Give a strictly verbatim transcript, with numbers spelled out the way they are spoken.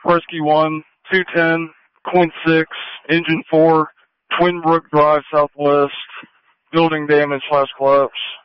Rescue one, two ten, Quint six, Engine four, Twin Brook Drive Southwest, building damage slash collapse.